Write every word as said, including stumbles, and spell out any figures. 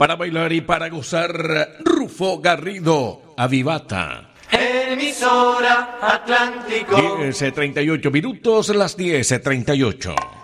Para bailar y para gozar, Rufo Garrido, Avivata. Emisora Atlántico. diez treinta y ocho minutos, las diez treinta y ocho.